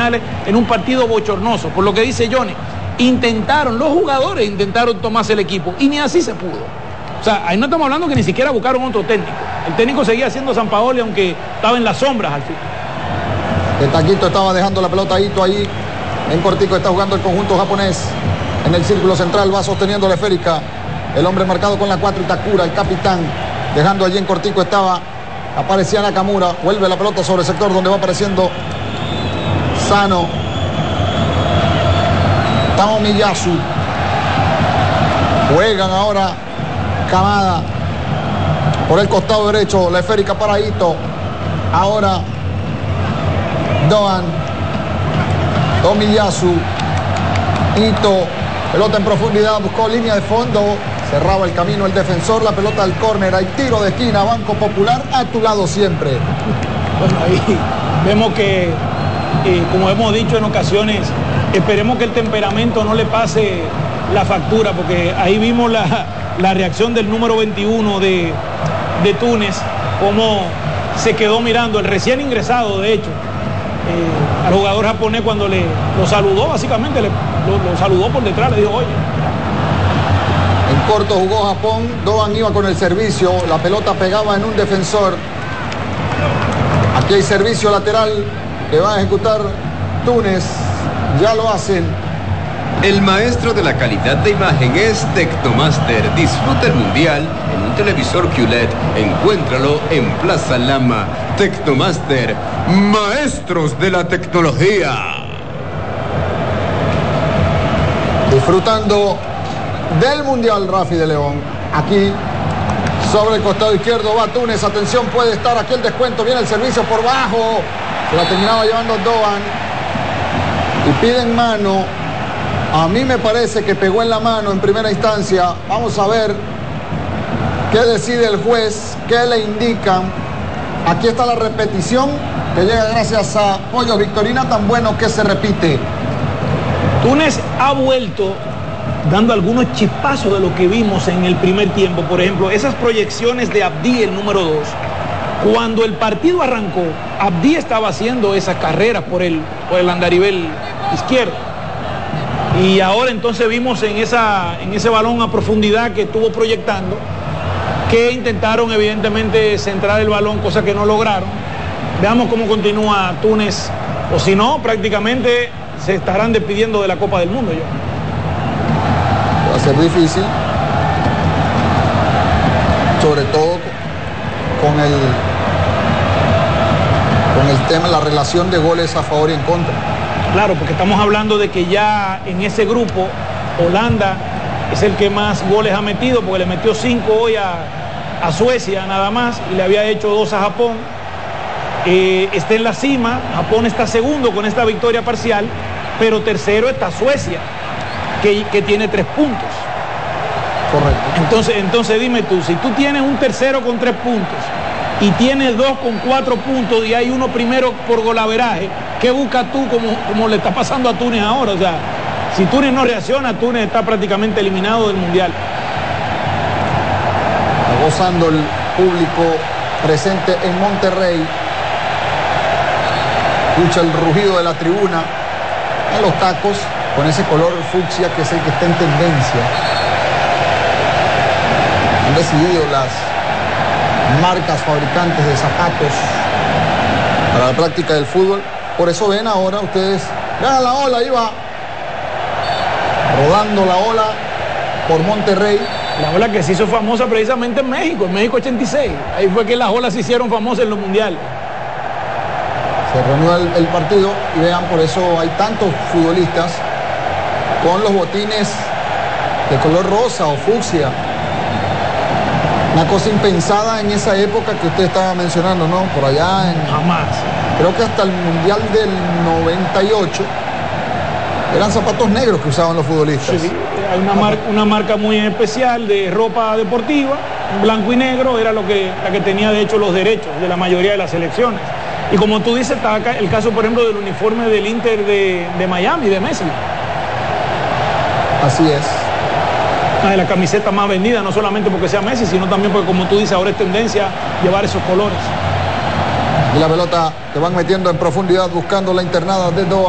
finales en un partido bochornoso. Por lo que dice Johnny, los jugadores intentaron tomarse el equipo y ni así se pudo. O sea, ahí no estamos hablando que ni siquiera buscaron otro técnico. El técnico seguía siendo Sampaoli, aunque estaba en las sombras al fin. El Taquito estaba dejando la pelota ahí en cortico, está jugando el conjunto japonés. En el círculo central va sosteniendo la esférica. El hombre marcado con la 4, Itakura, el capitán. Dejando allí en cortico aparecía Nakamura. Vuelve la pelota sobre el sector donde va apareciendo Sano. Taomiyasu. Juegan ahora Kamada. Por el costado derecho, la esférica para Ito. Ahora Doan. Tomiyasu. Ito. Pelota en profundidad, buscó línea de fondo. Cerraba el camino el defensor, la pelota al córner, hay tiro de esquina, Banco Popular a tu lado siempre. Bueno, ahí vemos que, como hemos dicho en ocasiones, esperemos que el temperamento no le pase la factura, porque ahí vimos la reacción del número 21 de Túnez, cómo se quedó mirando, el recién ingresado, de hecho, al jugador japonés cuando lo saludó, básicamente, lo saludó por detrás, le dijo, oye. En corto jugó Japón, Doan iba con el servicio, la pelota pegaba en un defensor. Aquí hay servicio lateral que va a ejecutar Túnez, ya lo hacen. El maestro de la calidad de imagen es Tecnomaster. Disfruta el mundial en un televisor QLED. Encuéntralo en Plaza Lama. Tecnomaster, maestros de la tecnología. Disfrutando del mundial, Rafi de León. Aquí sobre el costado izquierdo va Túnez. Atención, puede estar aquí el descuento. Viene el servicio por bajo. Se la terminaba llevando Doan. Y piden mano. A mí me parece que pegó en la mano en primera instancia. Vamos a ver qué decide el juez, qué le indican. Aquí está la repetición que llega gracias a Pollos Victorina, tan bueno que se repite. Túnez ha vuelto dando algunos chispazos de lo que vimos en el primer tiempo. Por ejemplo, esas proyecciones de Abdi, el número 2. Cuando el partido arrancó, Abdi estaba haciendo esas carreras por el andarivel izquierdo. Y ahora entonces vimos en ese balón a profundidad que estuvo proyectando, que intentaron evidentemente centrar el balón, cosa que no lograron. Veamos cómo continúa Túnez, o si no, prácticamente se estarán despidiendo de la Copa del Mundo ya. Va a ser difícil, sobre todo con el tema, la relación de goles a favor y en contra. Claro, porque estamos hablando de que ya en ese grupo Holanda es el que más goles ha metido, porque le metió 5 hoy a Suecia nada más y le había hecho 2 a Japón. Está en la cima, Japón está segundo con esta victoria parcial, pero tercero está Suecia, que tiene 3 puntos. Correcto. Entonces dime tú, si tú tienes un tercero con 3 puntos y tienes 2 con 4 puntos y hay uno primero por golaveraje, ¿qué buscas tú como le está pasando a Túnez ahora? O sea, si Túnez no reacciona, Túnez está prácticamente eliminado del Mundial. Está gozando el público presente en Monterrey. Escucha el rugido de la tribuna a los tacos con ese color fucsia que es el que está en tendencia. Han decidido las marcas fabricantes de zapatos para la práctica del fútbol. Por eso ven ahora ustedes, vean la ola, ahí va rodando la ola por Monterrey. La ola que se hizo famosa precisamente en México 86. Ahí fue que las olas se hicieron famosas en los mundiales. Se reanuda el partido y vean, por eso hay tantos futbolistas con los botines de color rosa o fucsia. Una cosa impensada en esa época que usted estaba mencionando, ¿no? Por allá en... Jamás. Creo que hasta el Mundial del 98 eran zapatos negros que usaban los futbolistas. Sí, hay una marca muy especial de ropa deportiva, blanco y negro, era la que tenía de hecho los derechos de la mayoría de las selecciones. Y como tú dices, está acá el caso, por ejemplo, del uniforme del Inter de Miami, de Messi. Así es. Una de las camisetas más vendidas, no solamente porque sea Messi, sino también porque, como tú dices, ahora es tendencia llevar esos colores. Y la pelota que van metiendo en profundidad buscando la internada de Doan.